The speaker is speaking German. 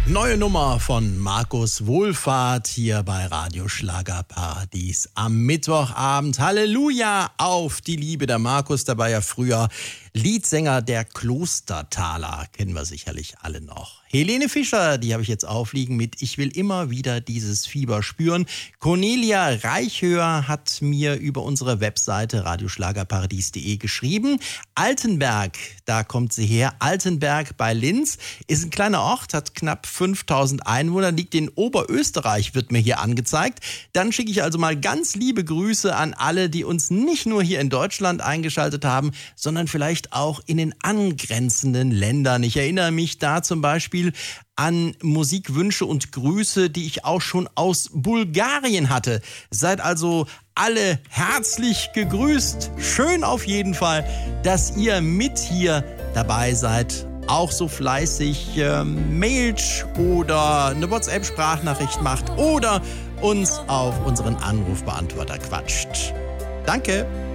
Neue Nummer von Markus Wohlfahrt hier bei Radio Schlagerparadies am Mittwochabend. Halleluja auf die Liebe. Der Markus, der war ja früher Leadsänger der Klostertaler, kennen wir sicherlich alle noch. Helene Fischer, die habe ich jetzt aufliegen mit Ich will immer wieder dieses Fieber spüren. Cornelia Reichhöher hat mir über unsere Webseite radioschlagerparadies.de geschrieben. Altenberg, da kommt sie her. Altenberg bei Linz ist ein kleiner Ort, hat knapp 5000 Einwohner, liegt in Oberösterreich, wird mir hier angezeigt. Dann schicke ich also mal ganz liebe Grüße an alle, die uns nicht nur hier in Deutschland eingeschaltet haben, sondern vielleicht auch in den angrenzenden Ländern. Ich erinnere mich da zum Beispiel an Musikwünsche und Grüße, die ich auch schon aus Bulgarien hatte. Seid also alle herzlich gegrüßt. Schön auf jeden Fall, dass ihr mit hier dabei seid. Auch so fleißig mailt oder eine WhatsApp-Sprachnachricht macht oder uns auf unseren Anrufbeantworter quatscht. Danke.